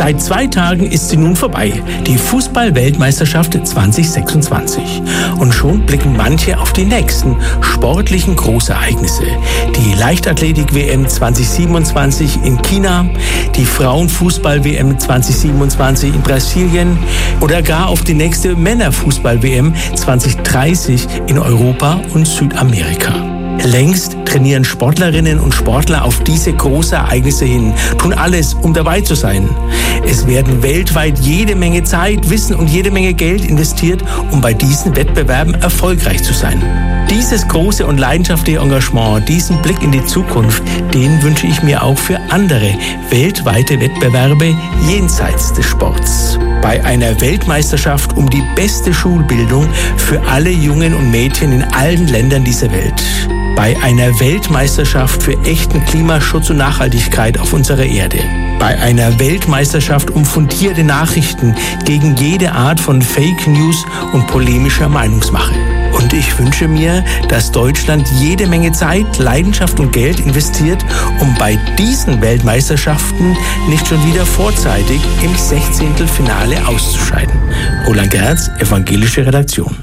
Seit 2 Tagen ist sie nun vorbei, die Fußball-Weltmeisterschaft 2026. Und schon blicken manche auf die nächsten sportlichen Großereignisse. Die Leichtathletik-WM 2027 in China, die Frauenfußball-WM 2027 in Brasilien oder gar auf die nächste Männerfußball-WM 2030 in Europa und Südamerika. Längst trainieren Sportlerinnen und Sportler auf diese Großereignisse hin, tun alles, um dabei zu sein. Es werden weltweit jede Menge Zeit, Wissen und jede Menge Geld investiert, um bei diesen Wettbewerben erfolgreich zu sein. Dieses große und leidenschaftliche Engagement, diesen Blick in die Zukunft, den wünsche ich mir auch für andere weltweite Wettbewerbe jenseits des Sports. Bei einer Weltmeisterschaft um die beste Schulbildung für alle Jungen und Mädchen in allen Ländern dieser Welt. Bei einer Weltmeisterschaft für echten Klimaschutz und Nachhaltigkeit auf unserer Erde. Bei einer Weltmeisterschaft um fundierte Nachrichten gegen jede Art von Fake News und polemischer Meinungsmache. Und ich wünsche mir, dass Deutschland jede Menge Zeit, Leidenschaft und Geld investiert, um bei diesen Weltmeisterschaften nicht schon wieder vorzeitig im 16. Finale auszuscheiden. Roland Gerz, Evangelische Redaktion.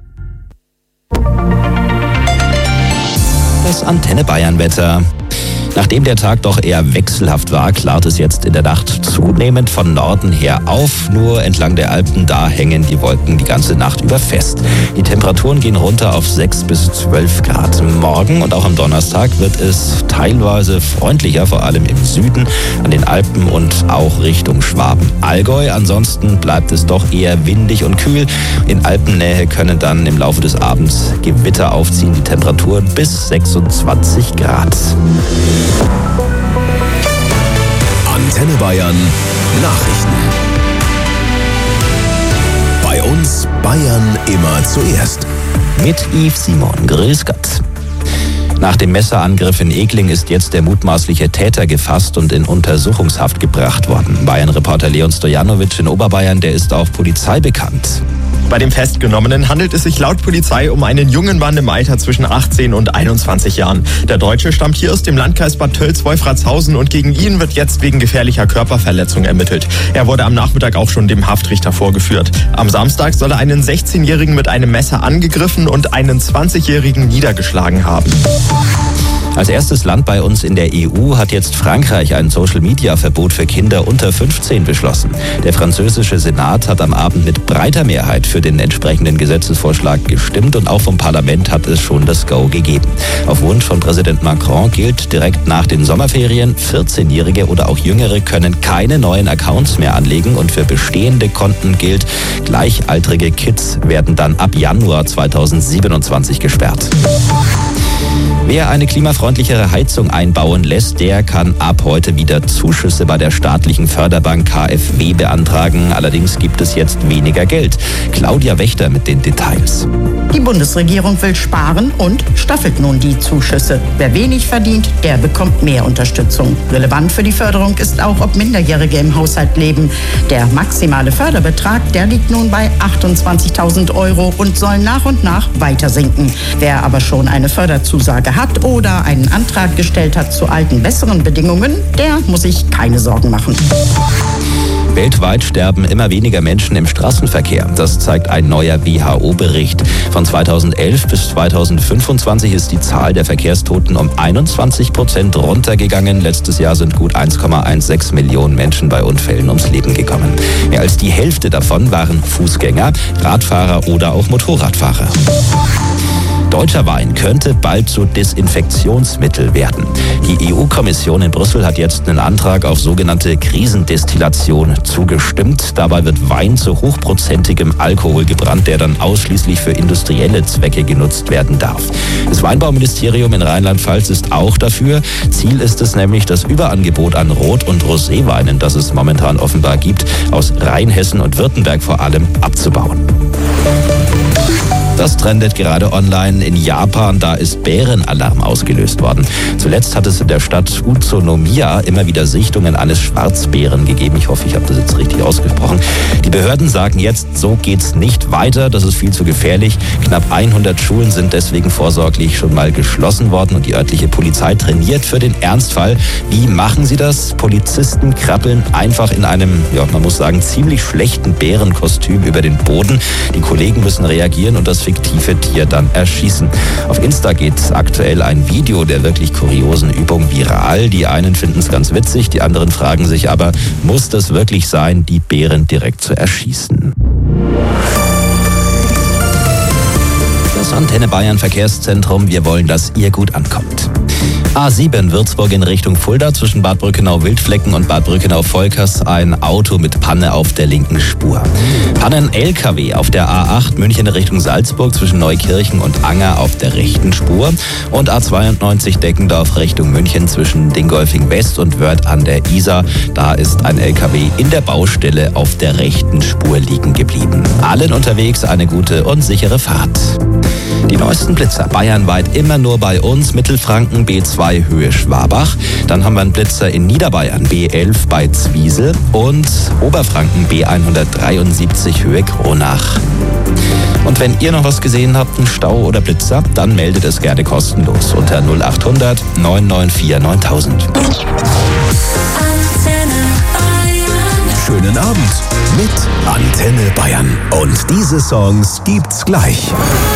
Das Antenne Bayern Wetter. Nachdem der Tag doch eher wechselhaft war, klart es jetzt in der Nacht zunehmend von Norden her auf. Nur entlang der Alpen, da hängen die Wolken die ganze Nacht über fest. Die Temperaturen gehen runter auf 6 bis 12 Grad. Morgen und auch am Donnerstag wird es teilweise freundlicher, vor allem im Süden, an den Alpen und auch Richtung Schwaben-Allgäu. Ansonsten bleibt es doch eher windig und kühl. In Alpennähe können dann im Laufe des Abends Gewitter aufziehen, die Temperaturen bis 26 Grad. Antenne Bayern Nachrichten. Bei uns Bayern immer zuerst. Mit Yves Simon. Grüß Gott. Nach dem Messerangriff in Egling ist jetzt der mutmaßliche Täter gefasst und in Untersuchungshaft gebracht worden. Bayern-Reporter Leon Stojanovic in Oberbayern, der ist auch Polizei bekannt. Bei dem Festgenommenen handelt es sich laut Polizei um einen jungen Mann im Alter zwischen 18 und 21 Jahren. Der Deutsche stammt hier aus dem Landkreis Bad Tölz-Wolfratshausen und gegen ihn wird jetzt wegen gefährlicher Körperverletzung ermittelt. Er wurde am Nachmittag auch schon dem Haftrichter vorgeführt. Am Samstag soll er einen 16-Jährigen mit einem Messer angegriffen und einen 20-Jährigen niedergeschlagen haben. Als erstes Land bei uns in der EU hat jetzt Frankreich ein Social-Media-Verbot für Kinder unter 15 beschlossen. Der französische Senat hat am Abend mit breiter Mehrheit für den entsprechenden Gesetzesvorschlag gestimmt und auch vom Parlament hat es schon das Go gegeben. Auf Wunsch von Präsident Macron gilt direkt nach den Sommerferien, 14-Jährige oder auch Jüngere können keine neuen Accounts mehr anlegen und für bestehende Konten gilt, gleichaltrige Kids werden dann ab Januar 2027 gesperrt. Wer eine klimafreundlichere Heizung einbauen lässt, der kann ab heute wieder Zuschüsse bei der staatlichen Förderbank KfW beantragen. Allerdings gibt es jetzt weniger Geld. Claudia Wächter mit den Details. Die Bundesregierung will sparen und staffelt nun die Zuschüsse. Wer wenig verdient, der bekommt mehr Unterstützung. Relevant für die Förderung ist auch, ob Minderjährige im Haushalt leben. Der maximale Förderbetrag, der liegt nun bei 28.000 € und soll nach und nach weiter sinken. Wer aber schon eine Förderzusage hat oder einen Antrag gestellt hat zu alten, besseren Bedingungen, der muss sich keine Sorgen machen. Weltweit sterben immer weniger Menschen im Straßenverkehr. Das zeigt ein neuer WHO-Bericht. Von 2011 bis 2025 ist die Zahl der Verkehrstoten um 21% runtergegangen. Letztes Jahr sind gut 1,16 Millionen Menschen bei Unfällen ums Leben gekommen. Mehr als die Hälfte davon waren Fußgänger, Radfahrer oder auch Motorradfahrer. Deutscher Wein könnte bald zu Desinfektionsmittel werden. Die EU-Kommission in Brüssel hat jetzt einen Antrag auf sogenannte Krisendestillation zugestimmt. Dabei wird Wein zu hochprozentigem Alkohol gebrannt, der dann ausschließlich für industrielle Zwecke genutzt werden darf. Das Weinbauministerium in Rheinland-Pfalz ist auch dafür. Ziel ist es nämlich, das Überangebot an Rot- und Roséweinen, das es momentan offenbar gibt, aus Rheinhessen und Württemberg vor allem abzubauen. Das trendet gerade online. In Japan, da ist Bärenalarm ausgelöst worden. Zuletzt hat es in der Stadt Utsunomiya immer wieder Sichtungen eines Schwarzbären gegeben. Ich hoffe, ich habe das jetzt richtig ausgesprochen. Die Behörden sagen jetzt, so geht's nicht weiter. Das ist viel zu gefährlich. Knapp 100 Schulen sind deswegen vorsorglich schon mal geschlossen worden und die örtliche Polizei trainiert für den Ernstfall. Wie machen sie das? Polizisten krabbeln einfach in einem, man muss sagen, ziemlich schlechten Bärenkostüm über den Boden. Die Kollegen müssen reagieren und das fiktive Tier dann erschießen. Auf Insta geht aktuell ein Video der wirklich kuriosen Übung viral. Die einen finden es ganz witzig, die anderen fragen sich aber, muss das wirklich sein, die Bären direkt zu erschießen? Das Antenne Bayern Verkehrszentrum, wir wollen, dass ihr gut ankommt. A7 Würzburg in Richtung Fulda zwischen Bad Brückenau-Wildflecken und Bad Brückenau-Volkers ein Auto mit Panne auf der linken Spur. Pannen-LKW auf der A8 München in Richtung Salzburg zwischen Neukirchen und Anger auf der rechten Spur und A92 Deckendorf Richtung München zwischen Dingolfing West und Wörth an der Isar. Da ist ein LKW in der Baustelle auf der rechten Spur liegen geblieben. Allen unterwegs eine gute und sichere Fahrt. Die neuesten Blitzer bayernweit immer nur bei uns. Mittelfranken B2 Höhe Schwabach. Dann haben wir einen Blitzer in Niederbayern B11 bei Zwiesel und Oberfranken B173 Höhe Kronach. Und wenn ihr noch was gesehen habt, einen Stau oder Blitzer, dann meldet es gerne kostenlos unter 0800 994 9000. Schönen Abend mit Antenne Bayern. Und diese Songs gibt's gleich.